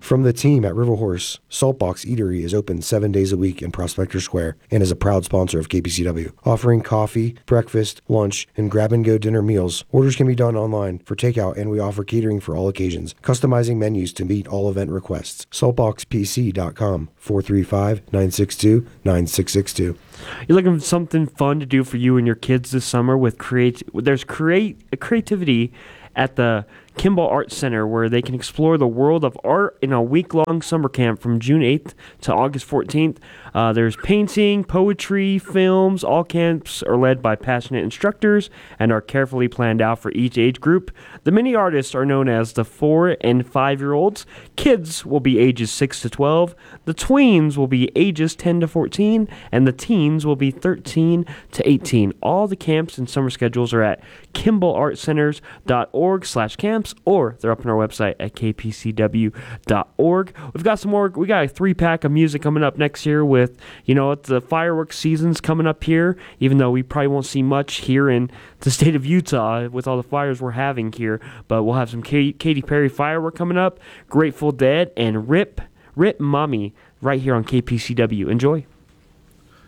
From the team at River Horse, Saltbox Eatery is open 7 days a week in Prospector Square and is a proud sponsor of KPCW. Offering coffee, breakfast, lunch, and grab-and-go dinner meals, orders can be done online for takeout, and we offer catering for all occasions, customizing menus to meet all event requests. Saltboxpc.com, 435-962-9662. You're looking for something fun to do for you and your kids this summer with creativity at the Kimball Art Center, where they can explore the world of art in a week-long summer camp from June 8th to August 14th. There's painting, poetry, films. All camps are led by passionate instructors and are carefully planned out for each age group. The mini artists are known as the 4 and 5-year-olds. Kids will be ages 6 to 12. The tweens will be ages 10 to 14. And the teens will be 13 to 18. All the camps and summer schedules are at KimballArtCenters.org/camps, or they're up on our website at kpcw.org. We've got some more. We got a 3-pack of music coming up next year with, the fireworks season's coming up here, even though we probably won't see much here in the state of Utah with all the fires we're having here. But we'll have some Katy Perry firework coming up, Grateful Dead, and Rip Mommy right here on KPCW. Enjoy.